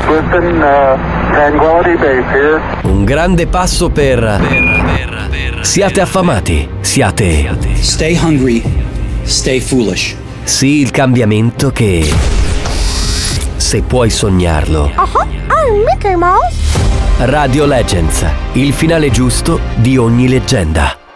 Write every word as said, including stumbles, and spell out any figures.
Listen, uh, Tranquility Base here. Un grande passo per... per, per, per siate affamati, siate... Stay hungry, stay foolish. Sì, il cambiamento che... se puoi sognarlo. Uh-huh. I'm Mickey Mouse. Radio Legends, il finale giusto di ogni leggenda.